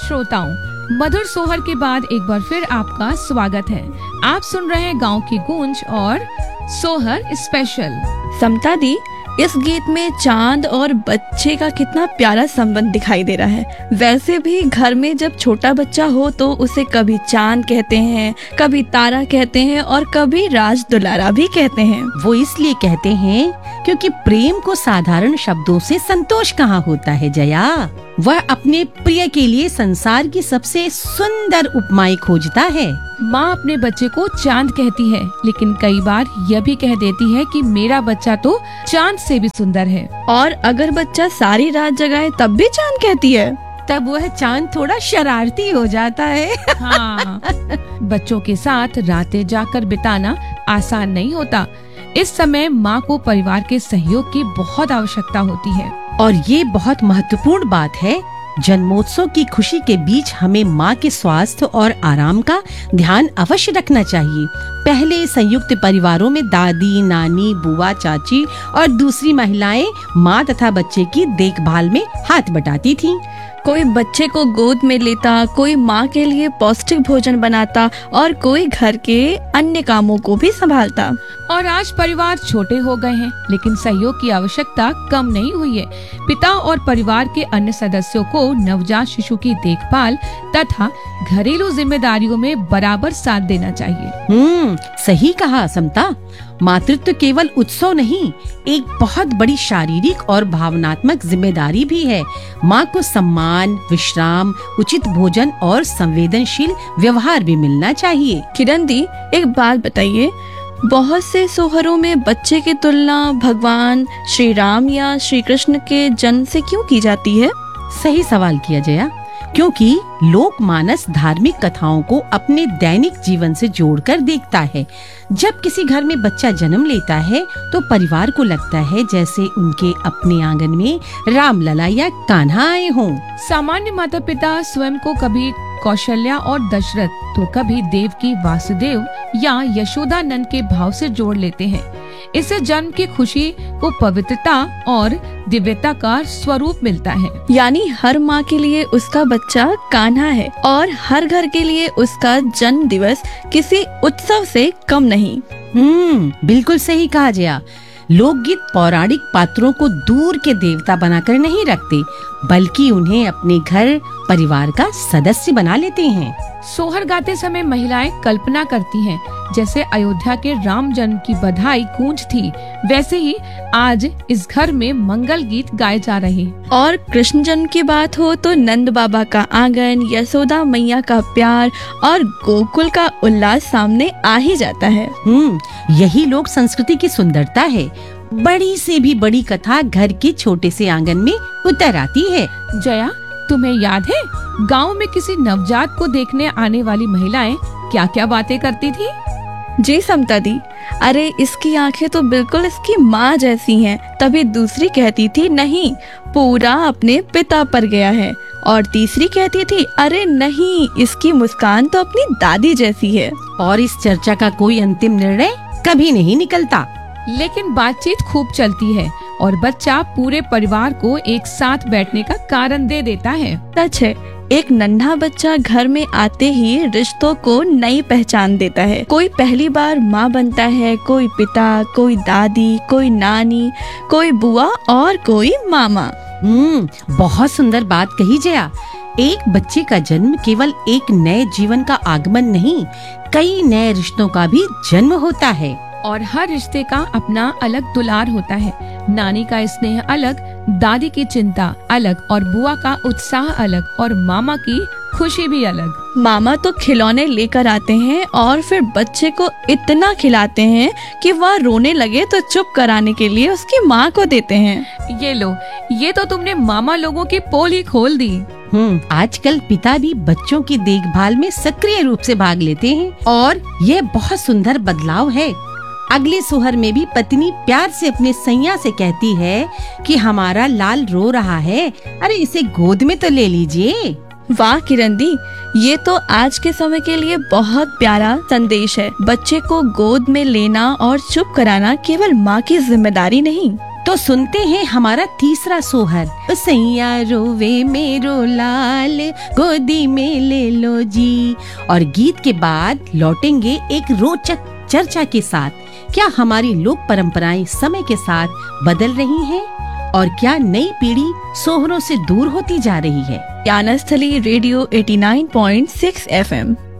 श्रोताओं, मधुर सोहर के बाद एक बार फिर आपका स्वागत है। आप सुन रहे हैं गांव की गूंज और सोहर स्पेशल। समता दी, इस गीत में चांद और बच्चे का कितना प्यारा संबंध दिखाई दे रहा है। वैसे भी घर में जब छोटा बच्चा हो तो उसे कभी चांद कहते हैं, कभी तारा कहते हैं और कभी राज दुलारा भी कहते हैं। वो इसलिए कहते हैं क्योंकि प्रेम को साधारण शब्दों से संतोष कहाँ होता है जया। वह अपने प्रिय के लिए संसार की सबसे सुंदर उपमाएं खोजता है। माँ अपने बच्चे को चांद कहती है, लेकिन कई बार यह भी कह देती है कि मेरा बच्चा तो चांद से भी सुंदर है। और अगर बच्चा सारी रात जगाए तब भी चांद कहती है। तब वह चांद थोड़ा शरारती हो जाता है। हाँ। बच्चों के साथ रातें जाकर बिताना आसान नहीं होता। इस समय माँ को परिवार के सहयोग की बहुत आवश्यकता होती है। और ये बहुत महत्वपूर्ण बात है। जन्मोत्सव की खुशी के बीच हमें माँ के स्वास्थ्य और आराम का ध्यान अवश्य रखना चाहिए। पहले संयुक्त परिवारों में दादी, नानी, बुआ, चाची और दूसरी महिलाएं माँ तथा बच्चे की देखभाल में हाथ बटाती थीं। कोई बच्चे को गोद में लेता, कोई माँ के लिए पौष्टिक भोजन बनाता और कोई घर के अन्य कामों को भी संभालता। और आज परिवार छोटे हो गए हैं, लेकिन सहयोग की आवश्यकता कम नहीं हुई है। पिता और परिवार के अन्य सदस्यों को नवजात शिशु की देखभाल तथा घरेलू जिम्मेदारियों में बराबर साथ देना चाहिए। सही कहा समता। मातृत्व केवल उत्सव नहीं, एक बहुत बड़ी शारीरिक और भावनात्मक जिम्मेदारी भी है। माँ को सम्मान, विश्राम, उचित भोजन और संवेदनशील व्यवहार भी मिलना चाहिए। किरण दी, एक बात बताइए, बहुत से सोहरों में बच्चे की तुलना भगवान श्री राम या श्री कृष्ण के जन्म से क्यों की जाती है? सही सवाल किया जया। क्योंकि लोकमानस धार्मिक कथाओं को अपने दैनिक जीवन से जोड़कर देखता है। जब किसी घर में बच्चा जन्म लेता है तो परिवार को लगता है जैसे उनके अपने आंगन में रामलला या कान्हा आए हों। सामान्य माता पिता स्वयं को कभी कौशल्या और दशरथ तो कभी देवकी वासुदेव या यशोदा नंद के भाव से जोड़ लेते हैं। इससे जन्म की खुशी को पवित्रता और दिव्यता का स्वरूप मिलता है। यानी हर माँ के लिए उसका बच्चा कान्हा है और हर घर के लिए उसका जन्म दिवस किसी उत्सव से कम नहीं। बिल्कुल सही कहा जया। लोकगीत पौराणिक पात्रों को दूर के देवता बनाकर नहीं रखते, बल्कि उन्हें अपने घर परिवार का सदस्य बना लेते हैं। सोहर गाते समय महिलाएं कल्पना करती हैं, जैसे अयोध्या के राम जन्म की बधाई गूंज थी, वैसे ही आज इस घर में मंगल गीत गाए जा रहे हैं। और कृष्ण जन्म की बात हो तो नंद बाबा का आंगन, यशोदा मैया का प्यार और गोकुल का उल्लास सामने आ ही जाता है। यही लोक संस्कृति की सुंदरता है। बड़ी से भी बड़ी कथा घर के छोटे से आंगन में उतर आती है। जया, तुम्हें याद है गांव में किसी नवजात को देखने आने वाली महिलाएं क्या क्या बातें करती थी? जी समता दी, अरे इसकी आंखें तो बिल्कुल इसकी माँ जैसी हैं। तभी दूसरी कहती थी नहीं, पूरा अपने पिता पर गया है। और तीसरी कहती थी अरे नहीं, इसकी मुस्कान तो अपनी दादी जैसी है। और इस चर्चा का कोई अंतिम निर्णय कभी नहीं निकलता। लेकिन बातचीत खूब चलती है और बच्चा पूरे परिवार को एक साथ बैठने का कारण दे देता है। सच है, एक नन्हा बच्चा घर में आते ही रिश्तों को नई पहचान देता है। कोई पहली बार माँ बनता है, कोई पिता, कोई दादी, कोई नानी, कोई बुआ और कोई मामा। बहुत सुंदर बात कही जया। एक बच्चे का जन्म केवल एक नए जीवन का आगमन नहीं, कई नए रिश्तों का भी जन्म होता है। और हर रिश्ते का अपना अलग दुलार होता है। नानी का स्नेह अलग, दादी की चिंता अलग और बुआ का उत्साह अलग और मामा की खुशी भी अलग। मामा तो खिलौने लेकर आते हैं और फिर बच्चे को इतना खिलाते हैं कि वह रोने लगे तो चुप कराने के लिए उसकी माँ को देते हैं। ये लो, ये तो तुमने मामा लोगों की पोल ही खोल दी। आजकल पिता भी बच्चों की देखभाल में सक्रिय रूप से भाग लेते हैं और ये बहुत सुंदर बदलाव है। अगले सोहर में भी पत्नी प्यार से अपने सैया से कहती है कि हमारा लाल रो रहा है, अरे इसे गोद में तो ले लीजिए। वाह किरण दी, ये तो आज के समय के लिए बहुत प्यारा संदेश है। बच्चे को गोद में लेना और चुप कराना केवल माँ की जिम्मेदारी नहीं। तो सुनते हैं हमारा तीसरा सोहर। सैया रोवे मेरो लाल, गोदी में ले लो जी। और गीत के बाद लौटेंगे एक रोचक चर्चा के साथ। क्या हमारी लोक परंपराएं समय के साथ बदल रही हैं? और क्या नई पीढ़ी सोहरों से दूर होती जा रही है? Gyansthali radio 89.6 FM।